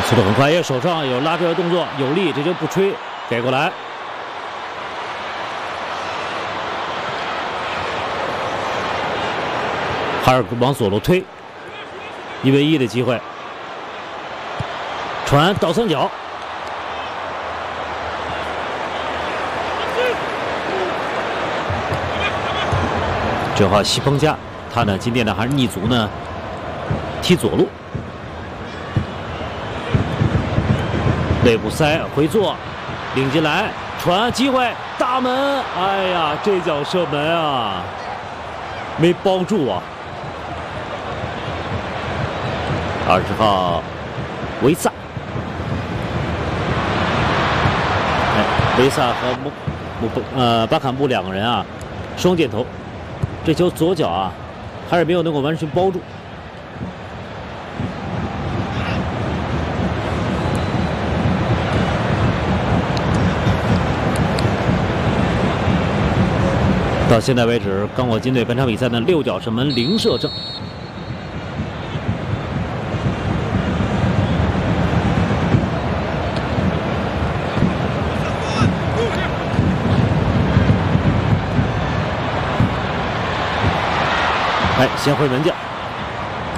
速度很快，因为手上有拉拽的动作，有力，这就不吹，给过来。哈尔往左路推，1v1的机会，传倒三角。 这话西彭加，他呢今天呢还是逆足呢，踢左路，内部塞回做，领进来传机会大门，哎呀，这脚射门啊，没包住啊。20号维萨，维萨和巴坎布两个人啊，双箭头。 这球左脚啊，还是没有能够完全包住。到现在为止，刚果金队本场比赛呢6脚射门0射正。哎，先回门将。